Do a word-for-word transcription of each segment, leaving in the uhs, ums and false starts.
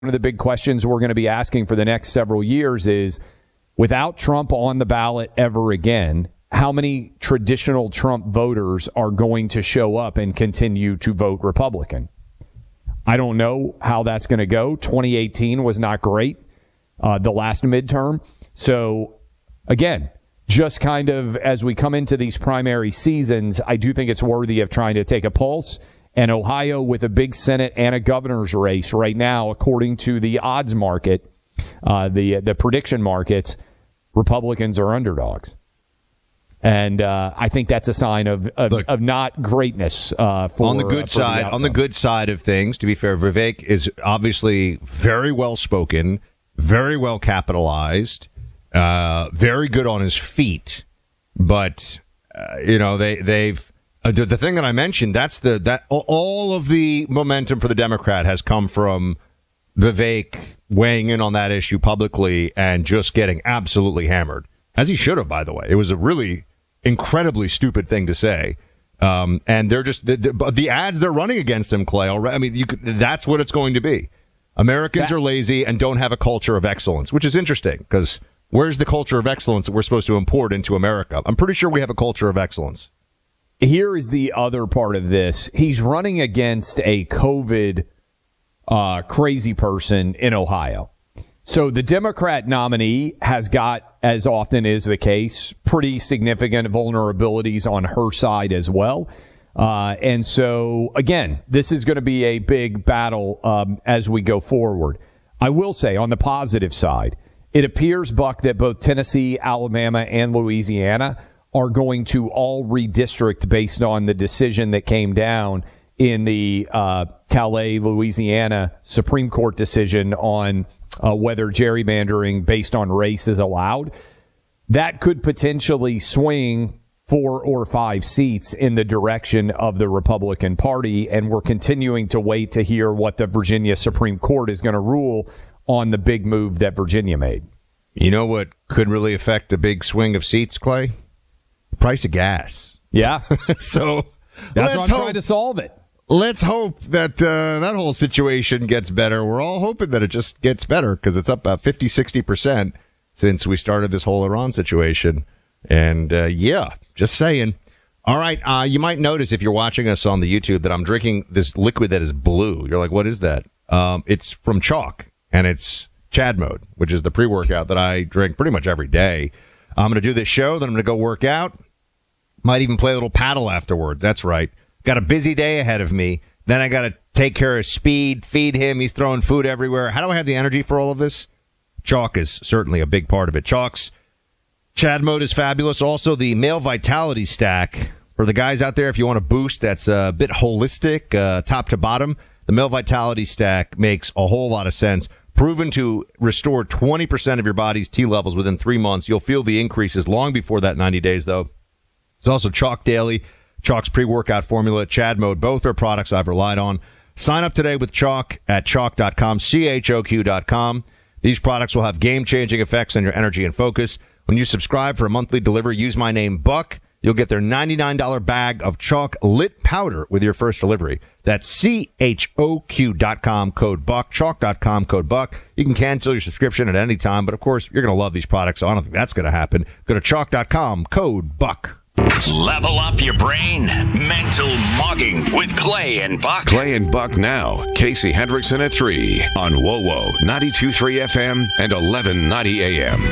One of the big questions we're going to be asking for the next several years is, without Trump on the ballot ever again, how many traditional Trump voters are going to show up and continue to vote Republican? I don't know how that's going to go. twenty eighteen was not great, uh, the last midterm. So, again, just kind of as we come into these primary seasons, I do think it's worthy of trying to take a pulse. And Ohio, with a big Senate and a governor's race right now, according to the odds market, uh, the the prediction markets, Republicans are underdogs. And uh, I think that's a sign of of, Look, of not greatness uh, for on the good uh, side. the on the good side of things, to be fair, Vivek is obviously very well spoken, very well capitalized, uh, very good on his feet. But uh, you know, they they've uh, the, the thing that I mentioned. That's the that all of the momentum for the Democrat has come from Vivek weighing in on that issue publicly and just getting absolutely hammered, as he should have. By the way, it was a really incredibly stupid thing to say. Um, and they're just the, the, the ads they're running against him, Clay. Already, I mean, you could, that's what it's going to be. Americans that, are lazy and don't have a culture of excellence, which is interesting because where's the culture of excellence that we're supposed to import into America? I'm pretty sure we have a culture of excellence. Here is the other part of this. He's running against a COVID uh, crazy person in Ohio. So the Democrat nominee has got, as often is the case, pretty significant vulnerabilities on her side as well. Uh, and so, again, this is going to be a big battle um, as we go forward. I will say, on the positive side, it appears, Buck, that both Tennessee, Alabama, and Louisiana are going to all redistrict based on the decision that came down in the uh, Calais, Louisiana Supreme Court decision on Uh, whether gerrymandering based on race is allowed. That could potentially swing four or five seats in the direction of the Republican Party, and we're continuing to wait to hear what the Virginia Supreme Court is going to rule on the big move that Virginia made. You know what could really affect the big swing of seats, Clay? The price of gas. Yeah. So that's let's why I'm hope. trying to solve it. Let's hope that uh, that whole situation gets better. We're all hoping that it just gets better because it's up about fifty, sixty percent since we started this whole Iran situation. And, uh, yeah, just saying. All right, uh, you might notice if you're watching us on the YouTube that I'm drinking this liquid that is blue. You're like, what is that? Um, it's from Chalk, and it's Chad Mode, which is the pre-workout that I drink pretty much every day. I'm going to do this show, then I'm going to go work out. Might even play a little paddle afterwards. That's right. Got a busy day ahead of me. Then I got to take care of Speed, feed him. He's throwing food everywhere. How do I have the energy for all of this? Chalk is certainly a big part of it. Chalk's Chad Mode is fabulous. Also, the Male Vitality Stack. For the guys out there, if you want a boost that's a bit holistic, uh, top to bottom, the Male Vitality Stack makes a whole lot of sense. Proven to restore twenty percent of your body's T levels within three months. You'll feel the increases long before that ninety days, though. There's also Chalk Daily, Chalk's pre-workout formula, Chad Mode. Both are products I've relied on. Sign up today with Chalk at chalk dot com, C H O Q dot com. These products will have game-changing effects on your energy and focus. When you subscribe for a monthly delivery, use my name, Buck. You'll get their ninety-nine dollars bag of Chalk Lit Powder with your first delivery. That's C H O Q dot com, code Buck, chalk dot com, code Buck. You can cancel your subscription at any time, but of course, you're going to love these products, so I don't think that's going to happen. Go to chalk dot com, code Buck. Level up your brain. Mental Mogging with Clay and Buck. Clay and Buck now. Casey Hendrickson at three on W O W O ninety-two point three F M and eleven ninety A M.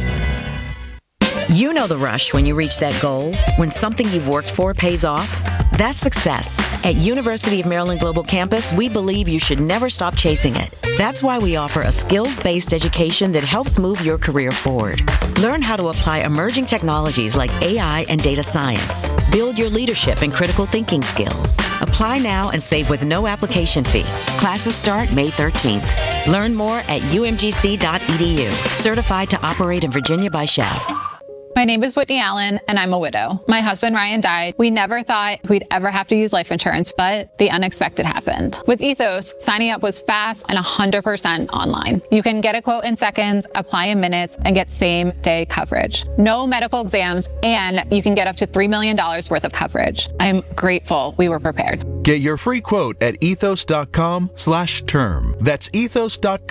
You know the rush when you reach that goal, when something you've worked for pays off. That's success. At University of Maryland Global Campus, we believe you should never stop chasing it. That's why we offer a skills-based education that helps move your career forward. Learn how to apply emerging technologies like A I and data science. Build your leadership and critical thinking skills. Apply now and save with no application fee. Classes start May thirteenth. Learn more at U M G C dot E D U. Certified to operate in Virginia by Chev. My name is Whitney Allen, and I'm a widow. My husband, Ryan, died. We never thought we'd ever have to use life insurance, but the unexpected happened. With Ethos, signing up was fast and one hundred percent online. You can get a quote in seconds, apply in minutes, and get same-day coverage. No medical exams, and you can get up to three million dollars worth of coverage. I'm grateful we were prepared. Get your free quote at ethos.com slash term. That's ethos.com